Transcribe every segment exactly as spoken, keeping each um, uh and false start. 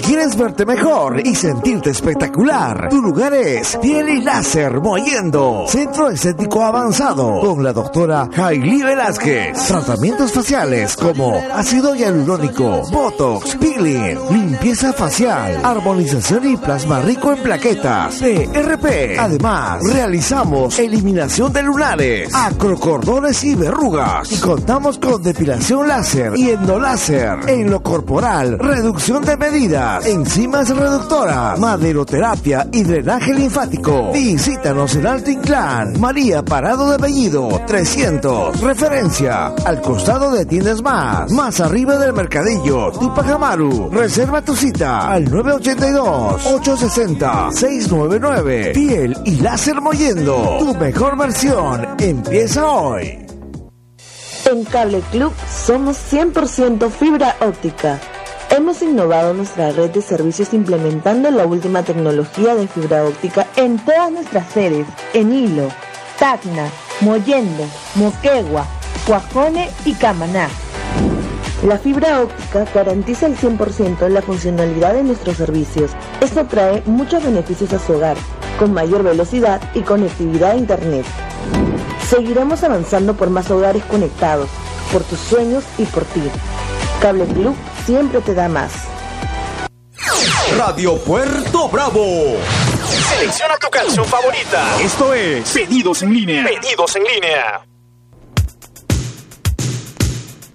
¿Quieres verte mejor y sentirte espectacular? Tu lugar es Piel y Láser Mollendo, centro estético avanzado, con la doctora Hailey Velázquez. Tratamientos faciales como ácido hialurónico, botox, peeling, limpieza facial, armonización y plasma rico en plaquetas, P R P. Además, realizamos eliminación de lunares, acrocordones y verrugas. Y contamos con depilación láser y endoláser en lo corporal, reducción de medidas, enzimas reductoras, maderoterapia y drenaje linfático. Visítanos en Alto Inclán, María Parado de Bellido, trescientos. Referencia al costado de Tiendas Más, más arriba del Mercadillo, Tupac Amaru. Reserva tu cita al nueve ocho dos, ocho seis cero, seis nueve nueve. Piel y Láser Mollendo, tu mejor versión empieza hoy. En Cable Club somos cien por ciento fibra óptica. Hemos innovado nuestra red de servicios implementando la última tecnología de fibra óptica en todas nuestras sedes, en Hilo, Tacna, Mollendo, Moquegua, Cuajone y Camaná. La fibra óptica garantiza el cien por ciento de la funcionalidad de nuestros servicios. Esto trae muchos beneficios a su hogar, con mayor velocidad y conectividad a Internet. Seguiremos avanzando por más hogares conectados, por tus sueños y por ti. Cable Club siempre te da más. Radio Puerto Bravo. Selecciona tu canción favorita. Esto es Pedidos en Línea. Pedidos en Línea.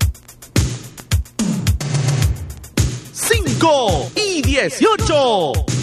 cinco y dieciocho.